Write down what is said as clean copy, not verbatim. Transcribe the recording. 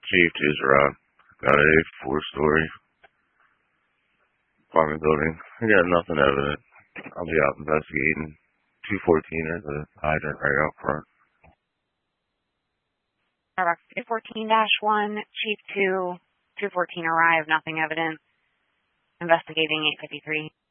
Chief, is Rob. Got a four-story apartment building. I got nothing evident. I'll be out investigating. 214 is a hydrant right out front. Starbucks 214-1, Chief 2, 214 arrived, nothing evident. Investigating 853.